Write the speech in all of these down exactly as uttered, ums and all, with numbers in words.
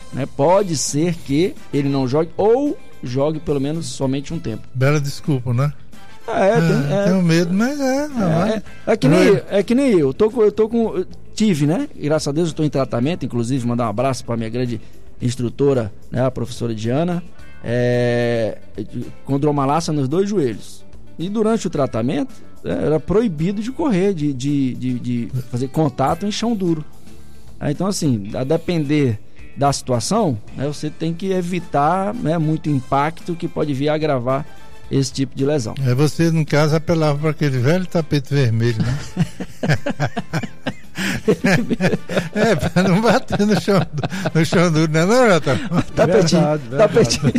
né? Pode ser que ele não jogue ou jogue pelo menos somente um tempo. Bela desculpa, né? É, é, tem, é, tenho medo, mas é. Não é, é, é, que nem, é que nem eu. Tô com, eu tô com. Eu tive, né? Graças a Deus eu estou em tratamento. Inclusive, mandar um abraço para minha grande instrutora, né? A professora Diana. É, condromalácia nos dois joelhos. E durante o tratamento, é, era proibido de correr, de, de, de, de fazer contato em chão duro. É, então, assim, a depender da situação, né, você tem que evitar, né, muito impacto que pode vir a agravar esse tipo de lesão. É, você, no caso, apelava para aquele velho tapete vermelho, né? É, para não bater no chão, no chão duro, não é, não, Jota? Tapetinho, tapetinho.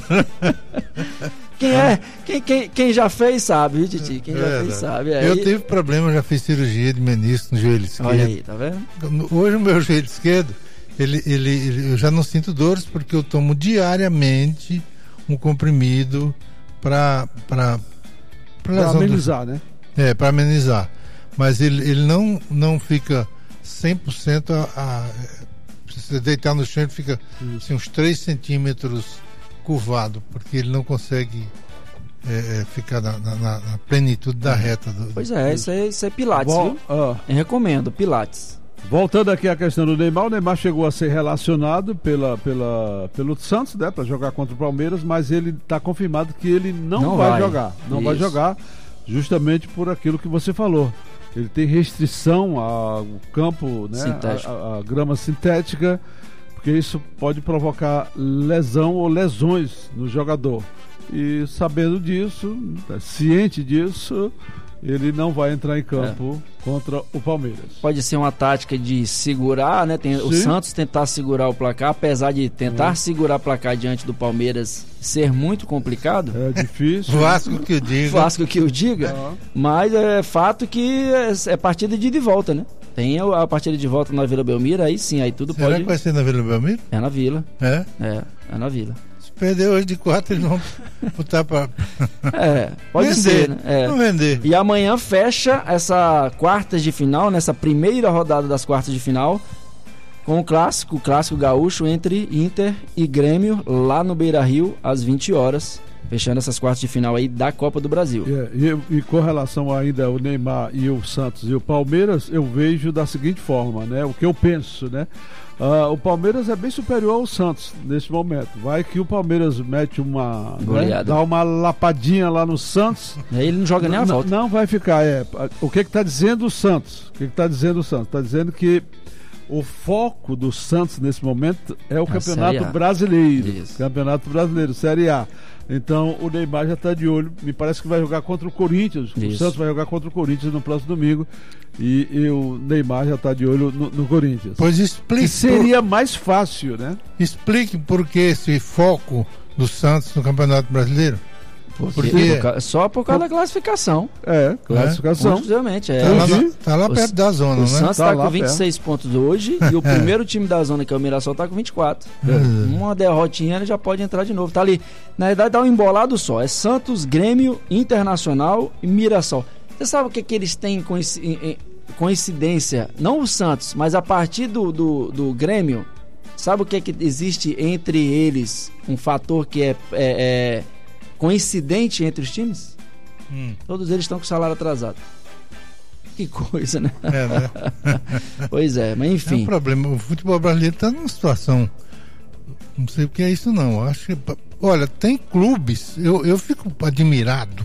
Quem é? Quem, quem, quem já fez sabe, viu, Titi? Quem já é, fez sabe. Aí... Eu tive problema, já fiz cirurgia de menisco no joelho esquerdo. Olha aí, tá vendo? Hoje o meu joelho esquerdo, ele, ele, ele, eu já não sinto dores porque eu tomo diariamente um comprimido para para amenizar, do... né? É, para amenizar. Mas ele, ele não, não fica cem por cento a, a, se você deitar no chão, ele fica assim, uns três centímetros curvado, porque ele não consegue é, ficar na, na, na plenitude da reta. Do, pois é, isso é, isso é Pilates, Vol- viu? ah. Eu recomendo, Pilates. Voltando aqui à questão do Neymar, o Neymar chegou a ser relacionado pela, pela, pelo Santos, né, para jogar contra o Palmeiras, mas ele está confirmado que ele não, não vai, vai jogar. Não isso. vai jogar justamente por aquilo que você falou. Ele tem restrição ao campo, né, a, a, a grama sintética, porque isso pode provocar lesão ou lesões no jogador. E sabendo disso, ciente disso, ele não vai entrar em campo é. contra o Palmeiras. Pode ser uma tática de segurar, né? Tem, o Santos tentar segurar o placar, apesar de tentar é. segurar o placar diante do Palmeiras ser muito complicado. É difícil. Vasco que o diga. Vasco que o diga. É. Mas é fato que é, é partida de ida e volta, né? Tem a partida de volta na Vila Belmiro, aí sim, aí tudo Será pode... Será que vai ser na Vila Belmiro? É na Vila. É? É, é na Vila. Se perder hoje de quatro, eles vão botar para... É, pode vender, ser, né? É. Vão vender. E amanhã fecha essa quartas de final, nessa primeira rodada das quartas de final, com o clássico, o clássico gaúcho entre Inter e Grêmio, lá no Beira-Rio, às vinte horas. Fechando essas quartas de final aí da Copa do Brasil. É, e, e com relação ainda ao Neymar e o Santos e o Palmeiras, eu vejo da seguinte forma, né? O que eu penso, né? Uh, o Palmeiras é bem superior ao Santos nesse momento. Vai que o Palmeiras mete uma... Né, dá uma lapadinha lá no Santos. Aí ele não joga nem a volta. Não vai ficar, é. O que que tá dizendo o Santos? O que que tá dizendo o Santos? Tá dizendo que o foco do Santos nesse momento é o a Campeonato Brasileiro. Isso. Campeonato Brasileiro, Série A. Então o Neymar já está de olho, me parece que vai jogar contra o Corinthians. Isso. O Santos vai jogar contra o Corinthians no próximo domingo. E, e o Neymar já está de olho no, no Corinthians. Pois explique. Que seria por... mais fácil, né? Explique por que esse foco do Santos no Campeonato Brasileiro. Porque, Porque... Por, só por causa por... da classificação. É, classificação. Exclusivamente. É. Tá lá, na, tá lá perto o, da zona, o né? O Santos tá está com vinte e seis perto. pontos hoje e o primeiro time da zona, que é o Mirassol, está com vinte e quatro. É. Uma derrotinha, ele já pode entrar de novo. Tá ali. Na verdade, dá um embolado só. É Santos, Grêmio, Internacional e Mirassol. Você sabe o que, que eles têm coincidência? Não o Santos, mas a partir do, do, do Grêmio, sabe o que, que existe entre eles? Um fator que é... é, é coincidente entre os times? Hum. Todos eles estão com salário atrasado. Que coisa, né? É, né? Pois é, mas enfim. É um problema. O futebol brasileiro está numa situação. Não sei o que é isso, não. Acho que. Olha, tem clubes. Eu, eu fico admirado.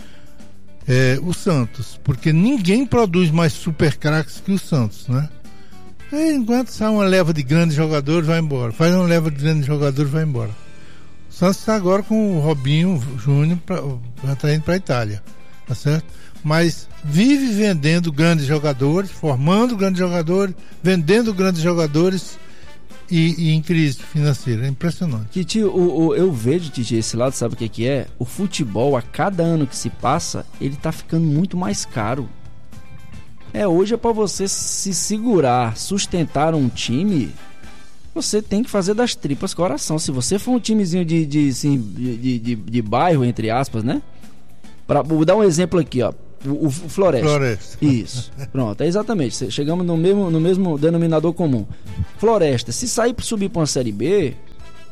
É, o Santos, porque ninguém produz mais super craques que o Santos, né? E enquanto sai uma leva de grandes jogadores, vai embora. Faz uma leva de grandes jogadores, vai embora. O Santos está agora com o Robinho Júnior, já está indo para a Itália, tá certo? Mas vive vendendo grandes jogadores, formando grandes jogadores, vendendo grandes jogadores e, e em crise financeira. É impressionante. Titi, o, o, eu vejo, Titi, esse lado, sabe o que, que é? O futebol, a cada ano que se passa, ele está ficando muito mais caro. É, hoje é para você se segurar, sustentar um time... Você tem que fazer das tripas coração. Se você for um timezinho de, de, assim, de, de, de, de bairro, entre aspas, né? Pra, vou dar um exemplo aqui, ó. O, o Floresta. Floresta. Isso. Pronto, é exatamente. Chegamos no mesmo, no mesmo denominador comum. Floresta, se sair para subir para uma Série B,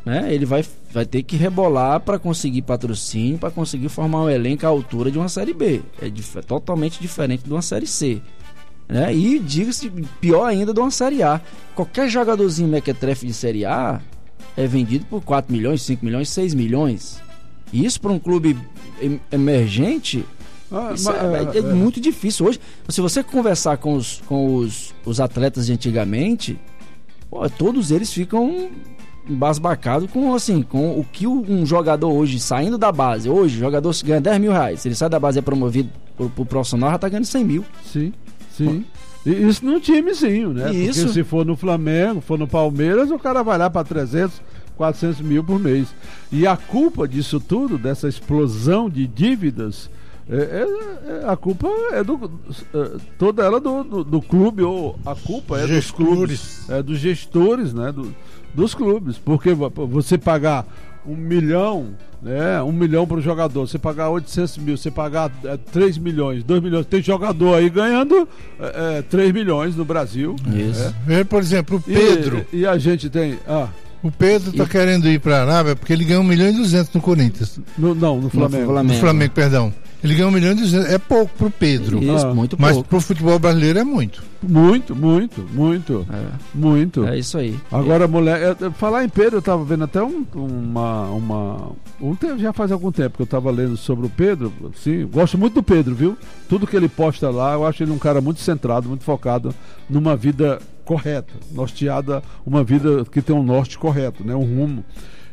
né? Ele vai, vai ter que rebolar para conseguir patrocínio, para conseguir formar um elenco à altura de uma Série B. É, dif- é totalmente diferente de uma Série C, né? E diga-se, pior ainda, de uma Série A. Qualquer jogadorzinho mequetrefe de Série A é vendido por quatro milhões, cinco milhões, seis milhões. E isso para um clube em- emergente... Ah, Isso mas, é, é, é muito difícil hoje. Se você conversar com os, com os, os atletas de antigamente, pô, todos eles ficam embasbacados com, assim, com o que um jogador hoje, saindo da base, hoje o jogador ganha dez mil reais, se ele sai da base e é promovido pro, pro profissional, já tá ganhando cem mil. Sim, sim. E isso num timezinho, né? Isso. Porque se for no Flamengo, for no Palmeiras, o cara vai lá para trezentos, quatrocentos mil por mês. E a culpa disso tudo, dessa explosão de dívidas, É, é, é, a culpa é do é, toda ela do, do, do clube, ou a culpa é gestores. dos clubes, é dos gestores, né, do, dos clubes, porque você pagar um milhão, né, um milhão para o jogador, você pagar oitocentos mil, você pagar é, três milhões, dois milhões, tem jogador aí ganhando é, é, três milhões no Brasil. Isso. É. Por exemplo, o Pedro. E, e a gente tem. Ah, O Pedro está E... querendo ir para a Arábia porque ele ganhou um milhão e duzentos no Corinthians. no, não, no Flamengo. No Flamengo. No Flamengo, perdão. Ele ganhou um milhão e duzentos. É pouco pro Pedro. Isso, Ah, muito Mas pouco. pro futebol brasileiro é muito. Muito, muito, muito, É, muito. é isso aí. Agora, mulher, eu- falar em Pedro, eu tava vendo até um, uma. uma um tempo, já faz algum tempo que eu tava lendo sobre o Pedro. Assim, gosto muito do Pedro, viu? Tudo que ele posta lá, eu acho ele um cara muito centrado, muito focado numa vida correta, norteada, uma vida que tem um norte correto, né? Um rumo.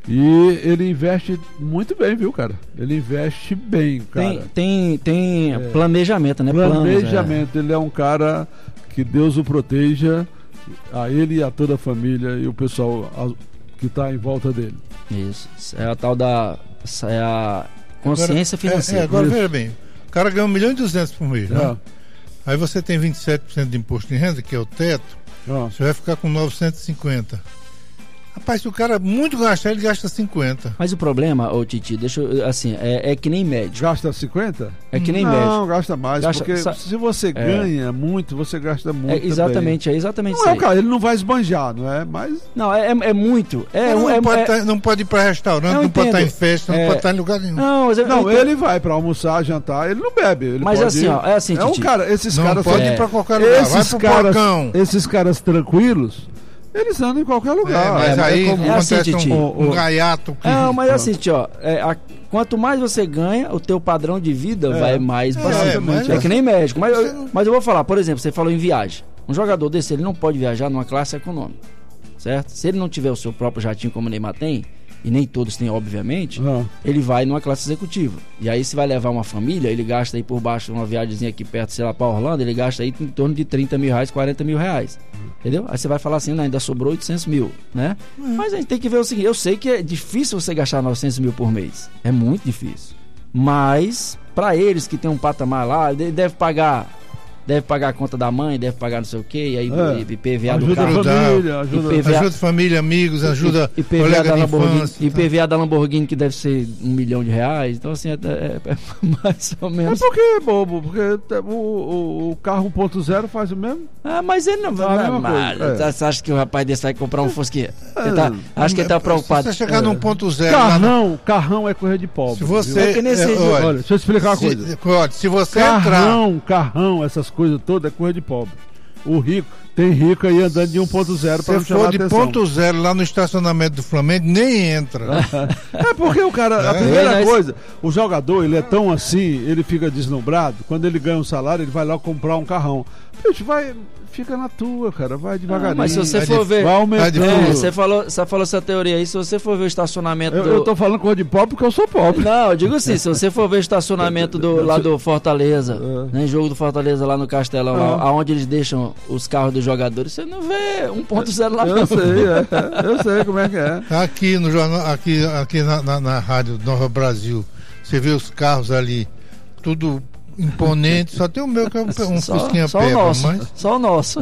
E ele investe muito bem, viu, cara? Ele investe bem, cara. Tem, tem, tem É. planejamento, né? Planos, Planejamento. Ele é um cara que Deus o proteja, a ele e a toda a família e o pessoal a- que está em volta dele. é. Isso. É a tal da... É a consciência Agora, financeira. É, é, agora Isso. veja bem. O cara ganha um milhão e duzentos por mês, né? Ah, Aí você tem vinte e sete por cento de imposto de renda, que é o teto. ah. Você vai ficar com novecentos e cinquenta. Rapaz, se o cara muito gastar, ele gasta cinquenta. Mas o problema, ô Titi, deixa eu, assim, é, é que nem médico. Gasta cinquenta? É que nem Não, médico. gasta mais, Gasta- porque sa- se você ganha muito, você gasta muito É exatamente, é exatamente também. isso Não é aí. o cara, ele não vai esbanjar, não é? Mas Não, é, é, é muito. É, não, um- é, pode é- tá- não pode ir para restaurante, Eu não pode estar em entendo. festa, não É. pode estar em lugar nenhum. Não, mas eu- eu não, entendo. ele vai pra almoçar, jantar, ele não bebe. Ele Mas pode assim, ir. ó, é assim, é um Titi. cara, esses Não caras pode é. ir para qualquer lugar. Vai esses pro caras, porcão. esses caras tranquilos, eles andam em qualquer É, lugar. mas é, aí é como- é assim, acontece Titi. um, um O- o- gaiato. Que... Não, mas assim, tio, ó, é, a- quanto mais você ganha, o teu padrão de vida É. vai mais É, baixo. mas- É, que nem médico. Mas Você eu, não- mas eu vou falar, por exemplo, você falou em viagem. Um jogador desse, ele não pode viajar numa classe econômica, certo? Se ele não tiver o seu próprio jatinho como o Neymar tem, e nem todos têm, obviamente, Ah. ele vai numa classe executiva. E aí, se vai levar uma família, ele gasta aí por baixo, uma viagemzinha aqui perto, sei lá, pra Orlando, ele gasta aí em torno de trinta mil reais, quarenta mil reais. Entendeu? Aí você vai falar assim, não, ainda sobrou oitocentos mil, né? Mas a gente tem que ver o seguinte, eu sei que é difícil você gastar novecentos mil por mês. É muito difícil. Mas, pra eles que tem um patamar lá, ele deve pagar... Deve pagar a conta da mãe, deve pagar não sei o quê, e aí É. I P V A do Ajuda a carro. família, ajuda... I P V A Ajuda família, amigos, ajuda I P V A colega da de Lamborghini, infância. I P V A da Lamborghini que deve ser um milhão de reais. Então assim, é, é- é mais ou É menos. porque é bobo, porque o, o, o carro um ponto zero faz o mesmo. Ah, mas ele não É a vai. mesma Mas, coisa, é. Você acha que o rapaz desse vai comprar um Fusquinha? Ele tá, acho que ele tá preocupado. Se você chegar num ponto zero lá no- Carrão, carrão é coisa de pobre. Se viu? você. É que nesse- é, olha, Olha, deixa eu explicar uma se, coisa. olha, se você entrar. Carrão, carrão, essas coisas todas é coisa de pobre. O rico, tem rico aí andando de um ponto zero para não Se chamar for de atenção. ponto zero lá no estacionamento do Flamengo, nem entra. É porque o cara, a É. primeira É, nós- coisa, o jogador, ele é tão assim, ele fica deslumbrado, quando ele ganha um salário, ele vai lá comprar um carrão. Bicho, vai, fica na tua, cara, vai devagarinho. mas se você Vai for de- ver. vai aumentando. É, você falou, você falou essa teoria aí, se você for ver o estacionamento eu, do. eu tô falando coisa de pobre porque eu sou pobre. Não, eu digo assim, se você for ver o estacionamento do, lá do Fortaleza, É. né, jogo do Fortaleza lá no Castelão, É. lá, aonde eles deixam os carros dos jogadores, você não vê um ponto zero lá Eu não. sei, é, eu sei como é que é. Aqui no jornal, aqui, aqui na, na, na rádio Nova Brasil, você vê os carros ali, tudo imponente, só tem o meu que é um, um Só, Fusquinha só o Peba, nosso, mas só o nosso.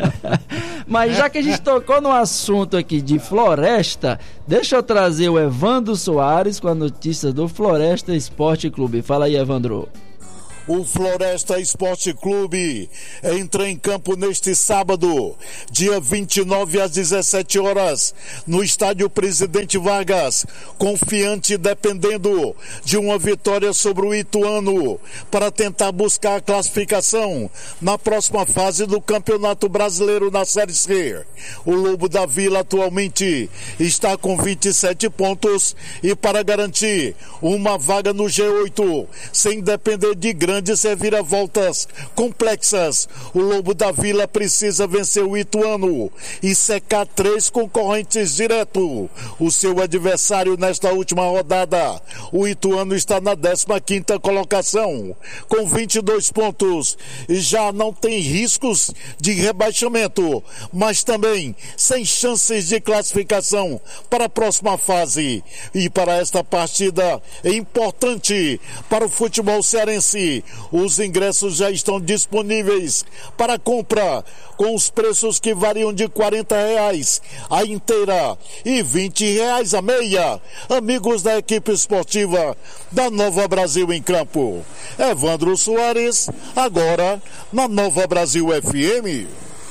Mas já que a gente tocou no assunto aqui de Floresta, deixa eu trazer o Evandro Soares com a notícia do Floresta Esporte Clube. Fala aí, Evandro. O Floresta Esporte Clube entra em campo neste sábado, dia vinte e nove às dezessete horas, no estádio Presidente Vargas, confiante dependendo de uma vitória sobre o Ituano, para tentar buscar a classificação na próxima fase do Campeonato Brasileiro na Série C. O Lobo da Vila atualmente está com vinte e sete pontos e para garantir uma vaga no G oito, sem depender de grandes grandes reviravoltas complexas, o Lobo da Vila precisa vencer o Ituano e secar três concorrentes direto. O seu adversário nesta última rodada, o Ituano, está na décima quinta colocação com vinte e dois pontos e já não tem riscos de rebaixamento, mas também sem chances de classificação para a próxima fase. E para esta partida é importante para o futebol cearense, os ingressos já estão disponíveis para compra, com os preços que variam de quarenta reais a inteira e vinte reais a meia. Amigos da equipe esportiva da Nova Brasil em campo. Evandro Soares, agora na Nova Brasil F M.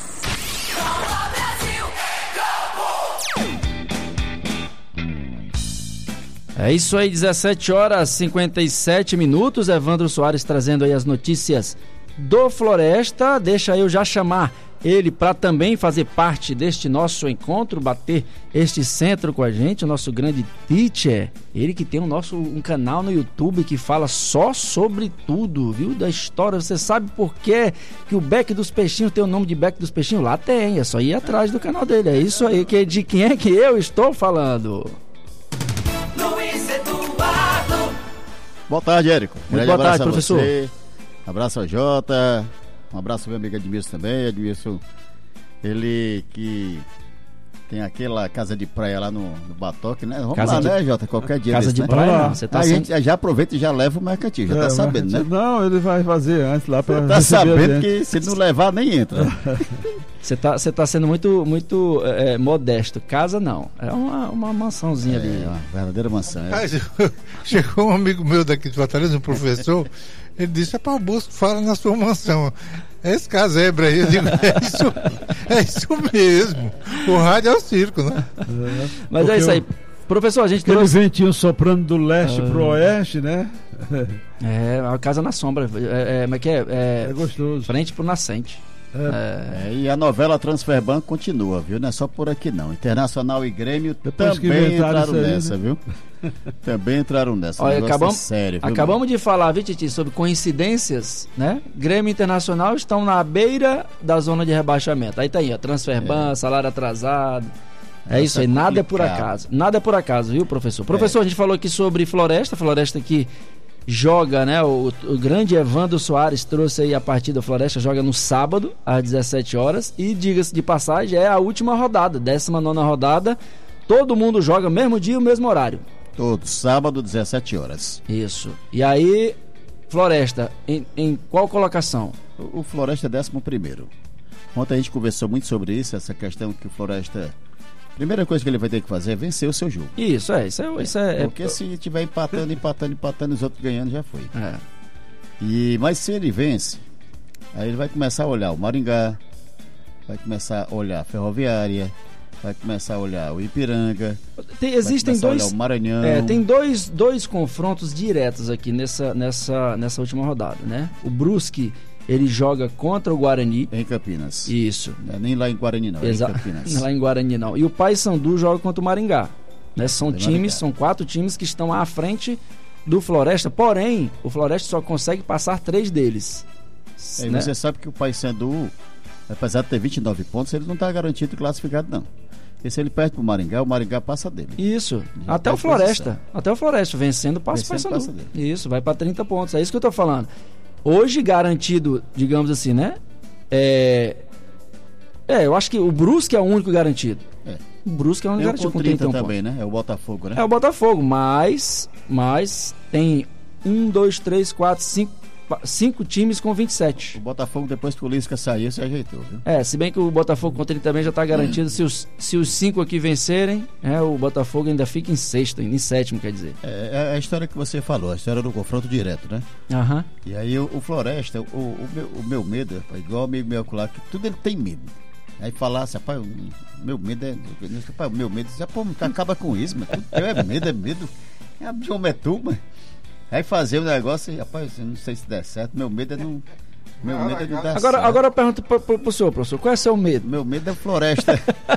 É isso aí, dezessete horas e cinquenta e sete minutos. Evandro Soares trazendo aí as notícias do Floresta. Deixa eu já chamar ele para também fazer parte deste nosso encontro, bater este centro com a gente, o nosso grande teacher. Ele que tem um, nosso, um canal no YouTube que fala só sobre tudo, viu? Da história. Você sabe por que que o Beck dos Peixinhos tem o nome de Beck dos Peixinhos? Lá tem, é só ir atrás do canal dele. É isso aí, que, de quem é que eu estou falando? Boa tarde, Érico. Muito boa tarde, professor. Você. Abraço ao Jota. Um abraço ao meu amigo Edmilson também. Edmilson, ele que tem aquela casa de praia lá no, no Batoque, né? Vamos casa lá, de... né, Jota? Qualquer dia Casa desse, de né? praia, não. Você tá a sem... gente já aproveita e já leva o mercantil, já é, tá sabendo, né? Não, ele vai fazer antes lá pra tá sabendo que se não levar, nem entra. Você tá, você tá sendo muito, muito é, modesto. Casa não. É uma, uma mansãozinha é, ali. É uma verdadeira mansão. É. Chegou um amigo meu daqui de Fortaleza, um professor, ele disse: é para o Bosco, fala na sua mansão. É esse casebre aí. Eu digo: é isso, é isso mesmo. O rádio é o circo, né? É. Mas é isso aí. Professor, a gente Aquele trouxe... ventinho soprando do leste ah. pro oeste, né? É, a casa na sombra. É, é, que é, é, é gostoso. Frente pro nascente. É. É, e a novela Transferbanco continua, viu? Não é só por aqui não. Internacional e Grêmio Depois também entraram aí, nessa, né? viu? Também entraram nessa. Olha, acabamos, é sério, viu, acabamos mano? de falar, viu, Titi, sobre coincidências, né? Grêmio e Internacional estão na beira da zona de rebaixamento. Aí tá aí, ó, Transferbanco, é. salário atrasado. É Nossa, isso aí, é nada é por acaso. Nada é por acaso, viu, professor? Professor, é. a gente falou aqui sobre Floresta, Floresta que joga, né? O, o grande Evandro Soares trouxe aí a partida. O Floresta joga no sábado, às dezessete horas. E, diga-se de passagem, é a última rodada, décima nona rodada. Todo mundo joga mesmo dia e o mesmo horário. Todo, sábado, dezessete horas. Isso. E aí, Floresta, em, em qual colocação? O, o Floresta é décimo primeiro. Ontem a gente conversou muito sobre isso, essa questão que o Floresta... Primeira coisa que ele vai ter que fazer é vencer o seu jogo. Isso, é. Isso é, isso é Porque é... se estiver empatando, empatando, empatando, os outros ganhando, já foi. É. E, mas se ele vence, aí ele vai começar a olhar o Maringá, vai começar a olhar a Ferroviária, vai começar a olhar o Ipiranga, tem, existem vai dois, a olhar o Maranhão. É, tem dois, dois confrontos diretos aqui nessa, nessa, nessa última rodada, né? O Brusque, ele joga contra o Guarani. Em Campinas. Isso. Não é nem lá em Guarani, não. Exa- é em Campinas. Não é lá em Guarani, não. E o Paysandu joga contra o Maringá. Né? São Tem times, Maringá. são quatro times que estão à frente do Floresta. Porém, o Floresta só consegue passar três deles. É, né? Você sabe que o Paysandu, apesar de ter vinte e nove pontos, ele não está garantido classificado, não. Porque se ele perde pro Maringá, o Maringá passa dele. Isso. Já até tá o Floresta. posição. Até o Floresta. Vencendo, passa Vencendo, o Paysandu. passa dele. Isso, vai para trinta pontos. É isso que eu tô falando. Hoje garantido, digamos assim, né? É, é eu acho que o Brusque é o único garantido. É. O Brusque é o único Eu garantido com com trinta trinta e um também, pontos. né? É o Botafogo, né? É o Botafogo, mas, mas tem um, dois, três, quatro, cinco, cinco times com vinte e sete. O Botafogo, depois que o Lisca saiu, se ajeitou, viu? É, se bem que o Botafogo com trinta também já está garantido. Se os, se os cinco aqui vencerem, é, o Botafogo ainda fica em sexto, em sétimo, quer dizer. É, é a história que você falou, a história do confronto direto, né? Aham. E aí o, o Floresta, o, o, meu, o meu medo, rapaz, igual o amigo meu lá, que tudo ele tem medo. Aí falasse, rapaz, o meu medo é. Rapaz, o meu medo é, pô, acaba com isso, mas tudo é medo, é medo. É de homem é tu, mano. Aí fazer o negócio e, rapaz, eu não sei se der certo, meu medo é não. Meu medo é não dar agora, certo. Agora eu pergunto pro, pro, pro senhor, professor, qual é o seu medo? Meu medo é Floresta.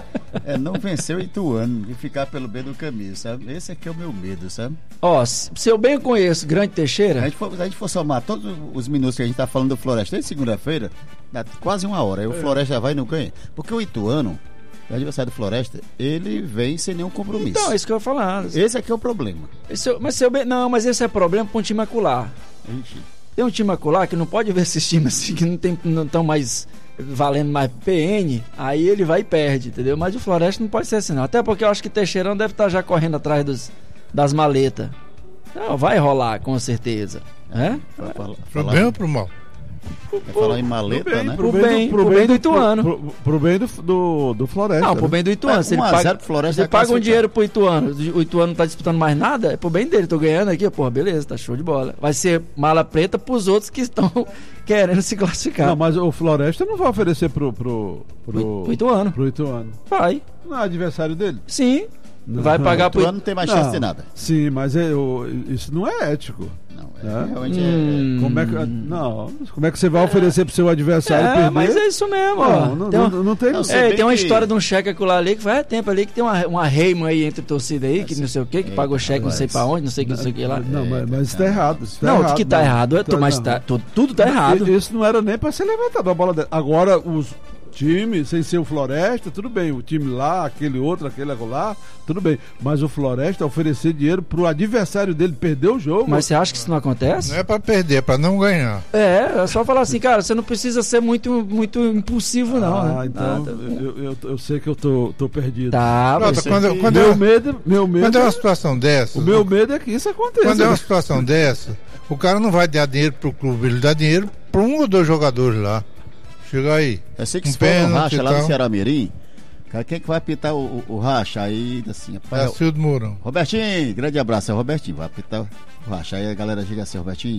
É não vencer o Ituano e ficar pelo meio do caminho, sabe? Esse aqui é o meu medo, sabe? Ó, se, se eu bem conheço Grande Teixeira. A gente for, a gente for somar todos os minutos que a gente tá falando do Floresta desde segunda-feira, dá quase uma hora. Aí o Floresta já vai e não ganha. Porque o Ituano, o adversário do Floresta, ele vem sem nenhum compromisso. Então, é isso que eu ia falar. Esse aqui é o problema. Esse, mas se eu bem, não, mas esse é problema para um time acular. Ixi. Tem um time acular que não pode ver esses times assim, que não tem, não estão mais valendo mais P N, aí ele vai e perde, entendeu? Mas o Floresta não pode ser assim não. Até porque eu acho que Teixeirão deve estar já correndo atrás dos, das maletas. Não, vai rolar, com certeza. É? Pra falar, Pro bem ou pro mal? Quer falar em maleta, pro bem, né? Pro bem, pro bem do Ituano. Pro, pro, pro bem do, do, do Floresta. Não, pro bem do Ituano. Se ele paga, Floresta você paga um dinheiro pro Ituano, o Ituano não tá disputando mais nada, é pro bem dele. Tô ganhando aqui, porra, beleza, tá show de bola. Vai ser mala preta pros outros que estão querendo se classificar. Não, mas o Floresta não vai oferecer pro, pro, pro, pro, pro Ituano. Pro Ituano. Vai. Não é adversário dele? Sim. Não. Vai pagar pro Ituano não tem mais chance de nada. Sim, mas é, o, isso não é ético. Não, é, é, realmente hum. é, como é que, não, como é que você vai oferecer pro seu adversário é, perder? mas é isso mesmo. Não, não, tem, um, não, não tem. não, é, tem uma que... história de um cheque acular ali que faz tempo ali que tem uma, uma reima aí entre torcida aí, que não sei o que, que paga o cheque não sei pra onde, não sei o que, não sei o que lá. Não, mas, mas isso tá errado. Isso tá não, errado, que tá não. errado, Tá, mas não. tá, tudo, tudo tá errado. Isso não era nem pra ser levantado a bola dela. Agora, os times, sem ser o Floresta, tudo bem. O time lá, aquele outro, aquele lá, tudo bem. Mas o Floresta oferecer dinheiro pro adversário dele perder o jogo. Mas você acha que isso não acontece? Não é pra perder, é pra não ganhar. É, é só falar assim, cara, você não precisa ser muito, muito impulsivo, não. Ah, né? então Ah, tá. eu, eu, eu sei que eu tô, tô perdido. Tá, Pronto, mas quando, que... quando, meu, é, medo, meu medo. quando é uma situação dessa. O meu medo é que isso aconteça. Quando é uma situação dessa, o cara não vai dar dinheiro pro clube, ele dá dinheiro pra um ou dois jogadores lá. Chega aí. Eu sei que um se for no pênalti racha e lá tal. no Ceará Mirim, cara, quem é que vai apitar o, o, o racha? Aí, assim, rapaz, É Cildo Mourão. Robertinho, grande abraço, é o Robertinho, vai apitar o racha. Aí a galera chega assim, Robertinho,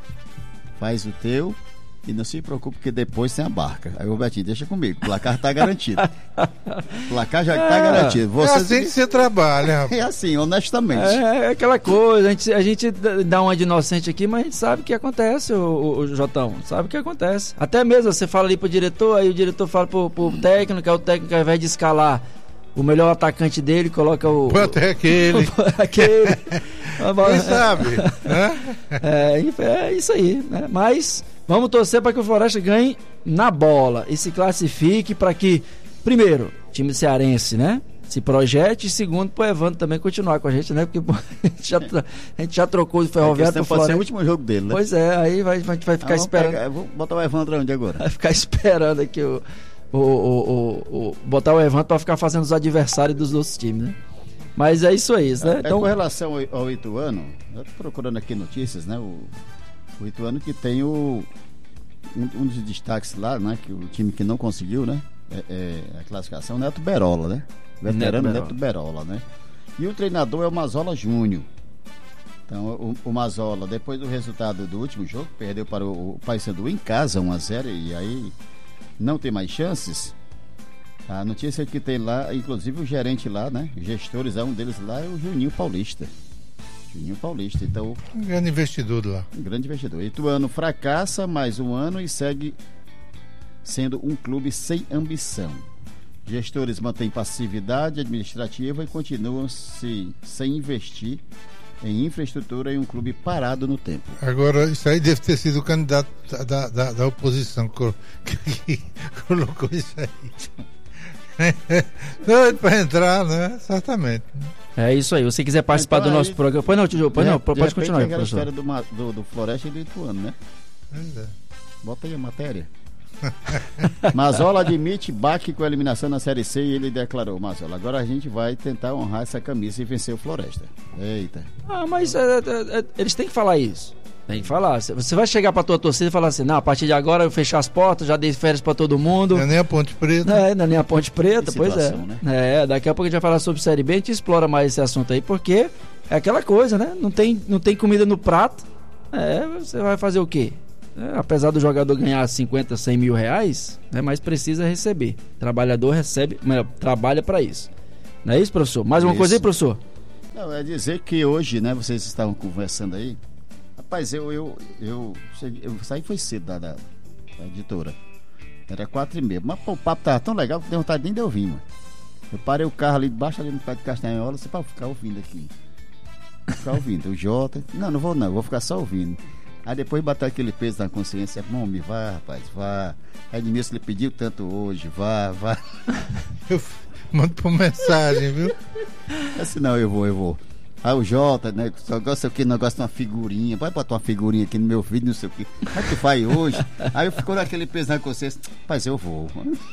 faz o teu e não se preocupe que depois tem a barca. Aí o Robertinho, deixa comigo, o placar tá garantido. O placar já tá É. garantido. Você É assim que você trabalha, rapaz. é assim, honestamente. É, é aquela coisa, a gente, a gente dá uma de inocente aqui, mas a gente sabe o que acontece, o, o, o Jotão, sabe o que acontece. Até mesmo você fala ali pro diretor, aí o diretor fala pro, pro técnico, aí o técnico ao invés de escalar o melhor atacante dele, coloca o... Põe até aquele. aquele. Quem sabe? Né? É, é isso aí, né? Mas vamos torcer para que o Floresta ganhe na bola e se classifique para que, primeiro, time cearense, né? Se projete, e segundo, pro Evandro também continuar com a gente, né? Porque pô, a, gente já, a gente já trocou do Ferroviário pro Esse pode ser o Floresta. último jogo dele, né? Pois é, aí vai, a gente vai ficar Ah, esperando. pegar, vou botar o Evandro onde agora? Vai ficar esperando aqui o. O, o, o, o, botar o Evandro para ficar fazendo os adversários dos outros times, né? Mas é isso aí, né? É, Então, com relação ao, ao Ituano, eu tô procurando aqui notícias, né? O, o Ituano que tem o um, um dos destaques lá, né? Que o time que não conseguiu, né? É, é a classificação, Neto Berola, né? Veterano Neto Neto Berola, né? E o treinador é o Mazola Júnior. Então, o, o Mazola, depois do resultado do último jogo, perdeu para o, o Paysandu em casa, um a zero, e aí não tem mais chances. A notícia que tem lá, inclusive o gerente lá, né? Os gestores, um deles lá é o Juninho Paulista. Juninho Paulista, então... Um grande investidor lá. Um grande investidor. Ituano fracassa mais um ano e segue sendo um clube sem ambição. Gestores mantêm passividade administrativa e continuam -se sem investir em infraestrutura em um clube parado no tempo. Agora, isso aí deve ter sido o candidato da, da, da oposição que, que colocou isso aí. Doido para entrar, né? Certamente. é isso aí. Se você quiser participar Então, do nosso aí, programa. Pois não, Tio, pois De- não, de pode repente, continuar, é aquela professor. história do, ma- do, do Floresta e do Ituano, né? Pois é. Bota aí a matéria. Mazola admite baque com a eliminação na Série C e ele declarou: Mazola, agora a gente vai tentar honrar essa camisa e vencer o Floresta. Eita. Ah, mas é, é, é, eles têm que falar isso. Tem que falar. Você vai chegar pra tua torcida e falar assim, não, a partir de agora eu fechar as portas, já dei férias pra todo mundo. Não é nem a Ponte Preta. É, não é nem a Ponte Preta, que pois situação, é. Né? É, daqui a pouco a gente vai falar sobre Série B, a gente explora mais esse assunto aí, porque é aquela coisa, né? Não tem, não tem comida no prato, é, você vai fazer o quê? É, apesar do jogador ganhar cinquenta, cem mil reais, né, mas precisa receber. Trabalhador recebe, melhor, trabalha pra isso. Não é isso, professor? Mais uma isso. coisa aí, professor? Não, é dizer que hoje, né, vocês estavam conversando aí. Rapaz, eu, eu, eu, cheguei, eu saí foi cedo da, da, da editora. Era quatro e meia. Mas pô, o papo tava tão legal que não deu vontade nem de ouvir, mano. Eu parei o carro ali debaixo, ali no pé de Castanhola, só pra ficar ouvindo aqui. Ficar ouvindo. O Jota. Não, não vou não, eu vou ficar só ouvindo. Aí depois bateu aquele peso na consciência. Homem, vá, rapaz, vá. Edmilson lhe pediu tanto hoje, vá, vá. Eu mando por mensagem, viu? Assim, não, eu vou, eu vou. Aí o Jota, né? Só gosta o que? Negócio de uma figurinha. Vai botar uma figurinha aqui no meu vídeo, não sei o que. Aí tu faz hoje. Aí eu fico naquele peso na consciência. Rapaz, eu vou.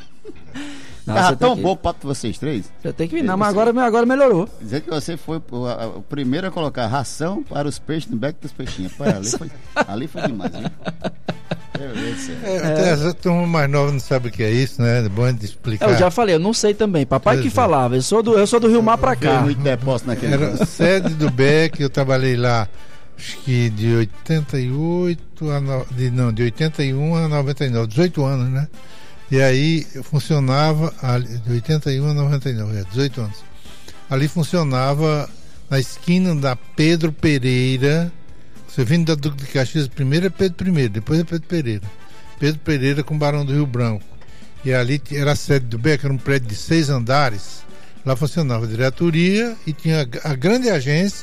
Não, Tava tão que... bom o papo de vocês três. Você tem que vir, não, mas agora, agora melhorou. Dizer que você foi o, a, o primeiro a colocar ração para os peixes no beco dos peixinhos. Pai, ali, foi, ali foi demais, viu? Meu Deus do céu. É, até a turma mais nova não sabe o que é isso, né? É bom de explicar. Eu já falei, eu não sei também. Papai pois que é. falava, eu sou do, eu sou do Rio Mar pra cá. Muito depósito naquele Era sede do B E C, eu trabalhei lá, acho que de oitenta e oito a no, de, não, de oitenta e um a noventa e nove, dezoito anos, né? E aí funcionava de oitenta e um a noventa e nove, é, dezoito anos. Ali funcionava na esquina da Pedro Pereira. Você vindo da Duque de Caxias, primeiro é Pedro Primeiro, depois é Pedro Pereira. Pedro Pereira com Barão do Rio Branco. E ali era a sede do B E C, era um prédio de seis andares. Lá funcionava a diretoria e tinha a grande agência.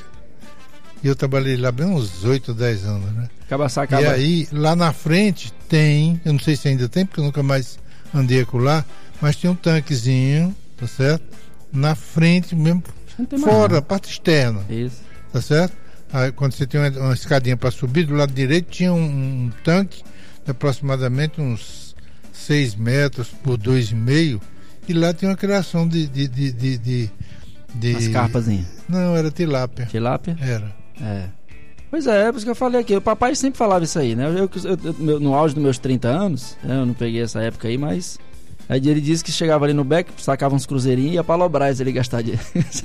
E eu trabalhei lá bem uns oito, dez anos, né? Cabaçá, acaba. E aí, lá na frente tem, eu não sei se ainda tem, porque eu nunca mais andei lá, mas tinha um tanquezinho, tá certo? Na frente mesmo, fora, a parte externa. Isso. Tá certo? Aí, quando você tem uma, uma escadinha para subir, do lado direito tinha um, um tanque de aproximadamente uns seis metros por dois e meio, e lá tinha uma criação de... de, de, de, de, de... As carpazinhas. Não, era tilápia. Tilápia? Era. É. Pois é, é por isso que eu falei aqui. O papai sempre falava isso aí, né? Eu, eu, eu, no auge dos meus trinta anos, né? Eu não peguei essa época aí, mas... Aí ele disse que chegava ali no beco, sacava uns cruzeirinhos e ia pra Lobras ele gastar dinheiro.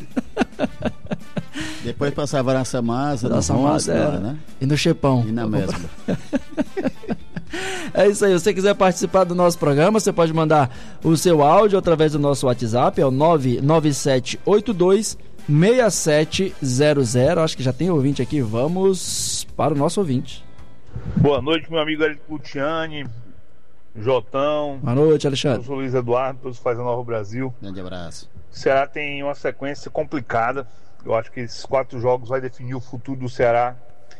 Depois passava na Samasa, na Samasa, é, né? E no Chepão. E na mesma. É isso aí, se você quiser participar do nosso programa, você pode mandar o seu áudio através do nosso WhatsApp, é o nove nove sete oito dois seis sete zero zero. Acho que já tem ouvinte aqui, vamos para o nosso ouvinte. Boa noite, meu amigo Eric Luciani, Jotão. Boa noite, Alexandre. Eu sou Luiz Eduardo, todos fazem Nova Brasil. Grande abraço. O Ceará tem uma sequência complicada. Eu acho que esses quatro jogos vai definir o futuro do Ceará.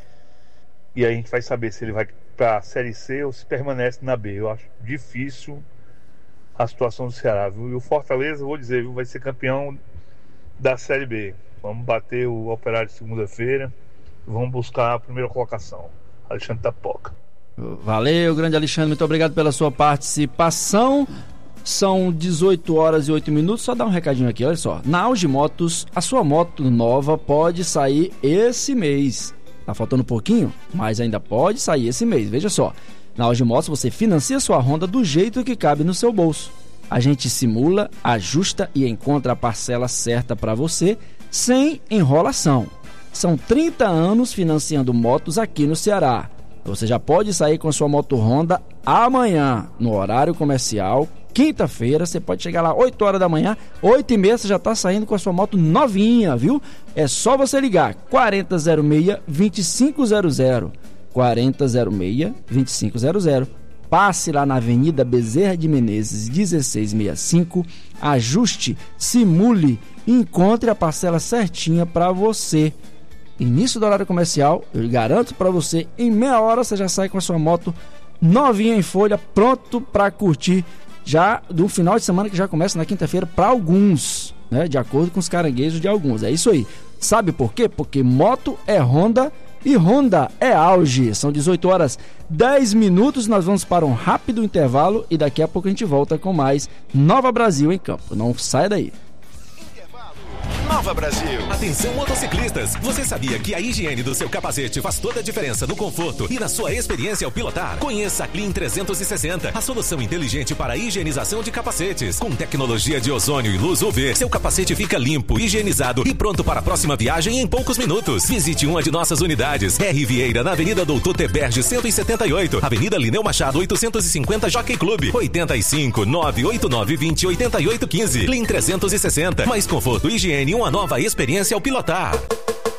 E aí a gente vai saber se ele vai para a Série C ou se permanece na B. Eu acho difícil a situação do Ceará, viu? E o Fortaleza, vou dizer, viu, vai ser campeão da Série B. Vamos bater o Operário de segunda-feira. Vamos buscar a primeira colocação. Alexandre Tapoca. Valeu, grande Alexandre, muito obrigado pela sua participação. São dezoito horas e oito minutos. Só dar um recadinho aqui, olha só. Na Auge Motos, a sua moto nova pode sair esse mês. Tá faltando um pouquinho, mas ainda pode sair esse mês. Veja só, na Auge Motos você financia sua Honda do jeito que cabe no seu bolso. A gente simula, ajusta e encontra a parcela certa para você, sem enrolação. São trinta anos financiando motos aqui no Ceará. Você já pode sair com sua moto Honda amanhã, no horário comercial. Quinta-feira, você pode chegar lá oito horas da manhã, oito e meia você já está saindo com a sua moto novinha, viu? É só você ligar quarenta zero seis, vinte e cinco zero zero, quarenta zero seis, vinte e cinco zero zero. Passe lá na Avenida Bezerra de Menezes, dezesseis sessenta e cinco, ajuste, simule e encontre a parcela certinha para você. Início do horário comercial, eu garanto para você, em meia hora você já sai com a sua moto novinha em folha, pronto para curtir já do final de semana que já começa na quinta-feira para alguns, né? De acordo com os caranguejos de alguns. É isso aí. Sabe por quê? Porque moto é Honda e Honda é Auge. São dezoito horas e dez minutos. Nós vamos para um rápido intervalo e daqui a pouco a gente volta com mais Nova Brasil em Campo. Não sai daí. Nova Brasil. Atenção motociclistas, você sabia que a higiene do seu capacete faz toda a diferença no conforto e na sua experiência ao pilotar? Conheça a Clean trezentos e sessenta, a solução inteligente para a higienização de capacetes. Com tecnologia de ozônio e luz U V, seu capacete fica limpo, higienizado e pronto para a próxima viagem em poucos minutos. Visite uma de nossas unidades. R. Vieira, na Avenida Doutor Teberge cento e setenta e oito, Avenida Lineu Machado oitocentos e cinquenta, Jockey Clube, oitenta e cinco, nove oito nove, vinte, oitenta e oito, quinze. Clean trezentos e sessenta, mais conforto, higiene e uma nova experiência ao pilotar.